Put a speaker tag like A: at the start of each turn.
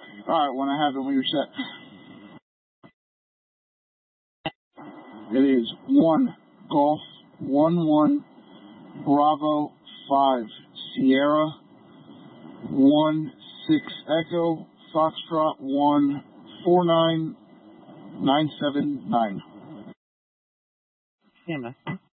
A: Alright, when I have it, when you're set. It is 1 Golf 1-1 Bravo 5 Sierra 1-6 Echo Foxtrot 1-49-979.
B: Yeah, man.